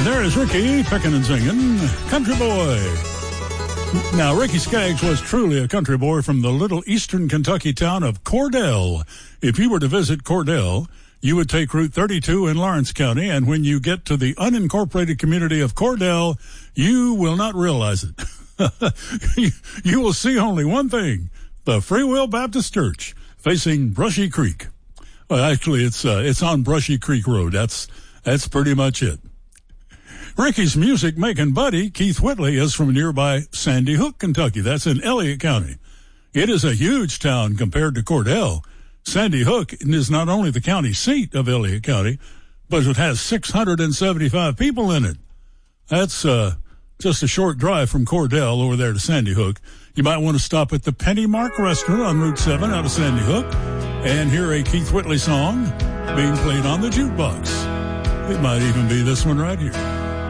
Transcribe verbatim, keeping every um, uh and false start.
And there is Ricky picking and singing, Country Boy. Now, Ricky Skaggs was truly a country boy from the little eastern Kentucky town of Cordell. If you were to visit Cordell, you would take Route thirty-two in Lawrence County, and when you get to the unincorporated community of Cordell, you will not realize it. you, you will see only one thing, the Free Will Baptist Church facing Brushy Creek. Well, actually, it's uh, it's on Brushy Creek Road. That's that's pretty much it. Ricky's music-making buddy, Keith Whitley, is from nearby Sandy Hook, Kentucky. That's in Elliott County. It is a huge town compared to Cordell. Sandy Hook is not only the county seat of Elliott County, but it has six hundred seventy-five people in it. That's uh, just a short drive from Cordell over there to Sandy Hook. You might want to stop at the Penny Mark Restaurant on Route seven out of Sandy Hook and hear a Keith Whitley song being played on the jukebox. It might even be this one right here.